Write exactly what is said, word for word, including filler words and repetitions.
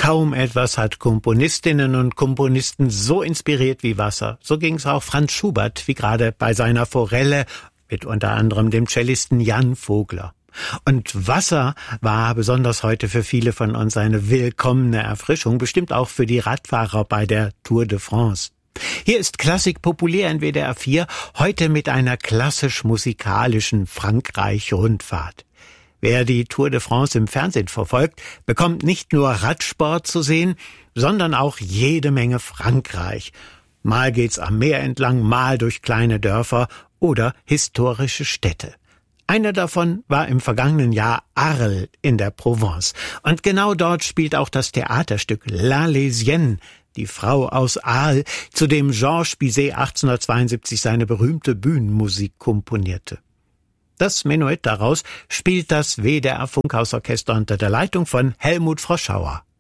Kaum etwas hat Komponistinnen und Komponisten so inspiriert wie Wasser. So ging es auch Franz Schubert, wie gerade bei seiner Forelle mit unter anderem dem Cellisten Jan Vogler. Und Wasser war besonders heute für viele von uns eine willkommene Erfrischung, bestimmt auch für die Radfahrer bei der Tour de France. Hier ist Klassik populär in W D R vier, heute mit einer klassisch-musikalischen Frankreich-Rundfahrt. Wer die Tour de France im Fernsehen verfolgt, bekommt nicht nur Radsport zu sehen, sondern auch jede Menge Frankreich. Mal geht's am Meer entlang, mal durch kleine Dörfer oder historische Städte. Einer davon war im vergangenen Jahr Arles in der Provence. Und genau dort spielt auch das Theaterstück La Lésienne, die Frau aus Arles, zu dem Georges Bizet achtzehnhundertzweiundsiebzig seine berühmte Bühnenmusik komponierte. Das Menuett daraus spielt das W D R Funkhausorchester unter der Leitung von Helmut Froschauer.